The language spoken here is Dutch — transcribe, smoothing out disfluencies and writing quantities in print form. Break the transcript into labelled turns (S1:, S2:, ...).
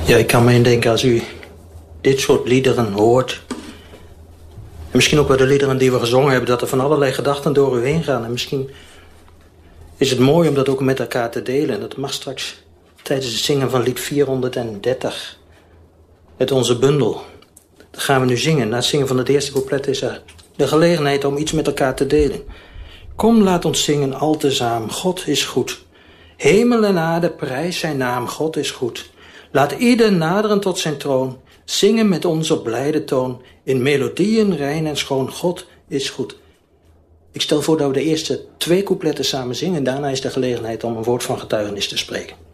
S1: Ja, ik kan me indenken als u dit soort liederen hoort. En misschien ook wel de liederen die we gezongen hebben, dat er van allerlei gedachten door u heen gaan. En misschien is het mooi om dat ook met elkaar te delen. En dat mag straks tijdens het zingen van lied 430 uit onze bundel. Dat gaan we nu zingen. Na het zingen van het eerste couplet is er de gelegenheid om iets met elkaar te delen. Kom, laat ons zingen al tezaam. God is goed. Hemel en aarde, prijs zijn naam. God is goed. Laat ieder naderen tot zijn troon. Zingen met ons op blijde toon. In melodieën rein en schoon. God is goed. Ik stel voor dat we de eerste 2 coupletten samen zingen. En daarna is de gelegenheid om een woord van getuigenis te spreken.